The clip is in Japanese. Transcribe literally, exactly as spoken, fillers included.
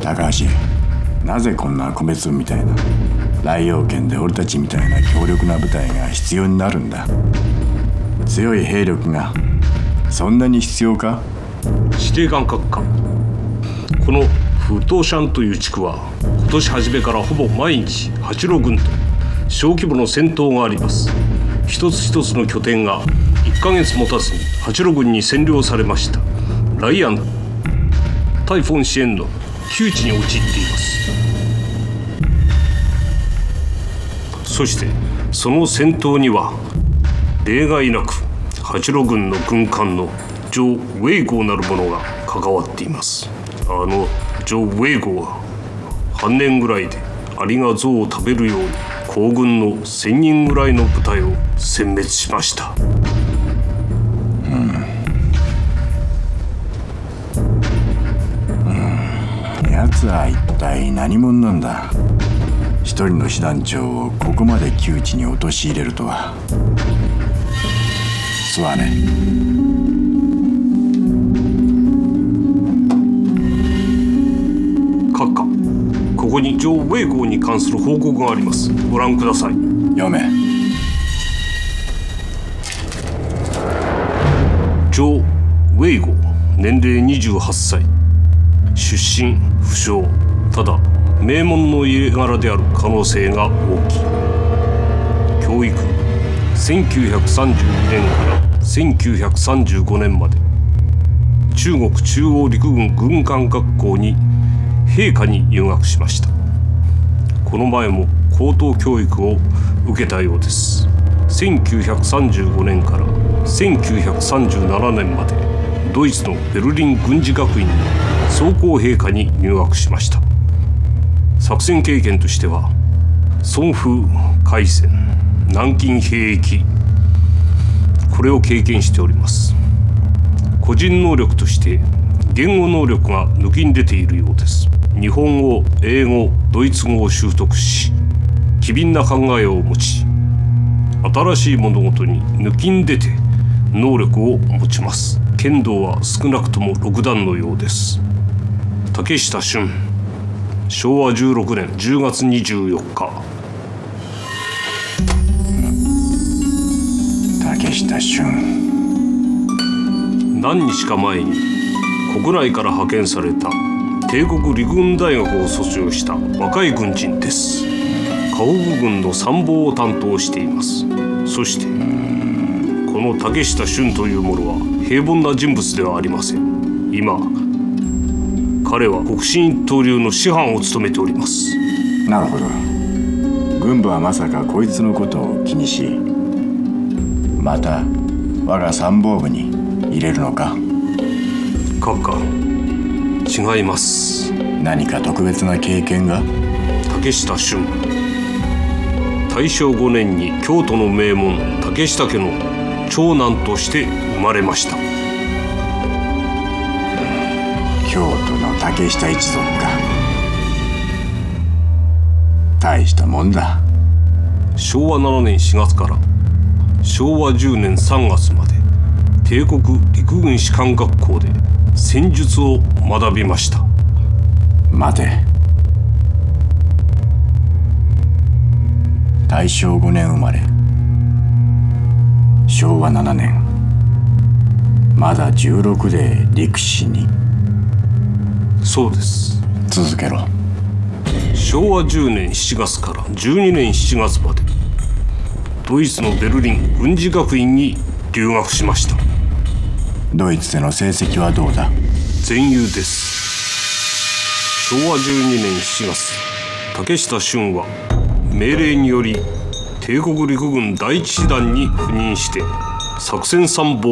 高橋、なぜこんな米粒みたいな雷陽圏で俺たちみたいな強力な部隊が必要になるんだ。強い兵力がそんなに必要か？ 司令官閣下、このフトーシャンという地区は今年初めからほぼ毎日八路軍と小規模の戦闘があります。一つ一つの拠点がいっかげつもたずに八路軍に占領されました。ライアン、タイフォン支援の窮地に陥っています。そしてその戦闘には例外なく八路軍の軍艦のジョー・ウェイゴーなる者が関わっています。あのジョー・ウェイゴーは半年ぐらいでアリが象を食べるように皇軍のせんにんぐらいの部隊を殲滅しました。 うん、うん、奴は一体何者なんだ。一人の師団長をここまで窮地に陥れるとは。すまねえ。 閣下、ここにジョー・ウェイゴーに関する報告があります。ご覧ください。 読め。 ジョー・ウェイゴー、年齢にじゅうはっさい、出身不詳。ただ名門の家柄である可能性が大きい。教育、せんきゅうひゃくさんじゅうにねんからせんきゅうひゃくさんじゅうごねんまで中国中央陸軍軍艦学校に兵科に入学しました。この前も高等教育を受けたようです。せんきゅうひゃくさんじゅうごねんからせんきゅうひゃくさんじゅうななねんまでドイツのベルリン軍事学院の装甲兵科に入学しました。作戦経験としてはソンフ海戦、南京兵役、これを経験しております。個人能力として言語能力が抜きん出ているようです。日本語、英語、ドイツ語を習得し、機敏な考えを持ち、新しい物事に抜きん出て能力を持ちます。剣道は少なくともろく段のようです。竹下俊、しょうわじゅうろくねんじゅうがつにじゅうよっか。 竹下俊、 何日か前に国内から派遣された帝国陸軍大学を卒業した若い軍人です。河北軍の参謀を担当しています。そしてこの竹下俊という者は平凡な人物ではありません。今彼は北進一刀流の師範を務めております。 なるほど。軍部はまさかこいつのことを気にし、また我が参謀部に入れるのか？ 閣下、違います。 何か特別な経験が？ 竹下俊、大正ごねんに京都の名門竹下家の長男として生まれました。 京都の竹下一族か。大したもんだ。 しょうわななねんしがつからしょうわじゅうねんさんがつまで帝国陸軍士官学校で戦術を学びました。 待て。大正ごねん生まれ、しょうわななねん、まだじゅうろくで陸士に。 そうです。 続けろ。 しょうわじゅうねんしちがつからじゅうにねんしちがつまでドイツのベルリン軍事学院に留学しました。 ドイツでの成績はどうだ？ 全優です。しょうわじゅうにねんしちがつ、竹下俊は命令により帝国陸軍第一師団に赴任して作戦参謀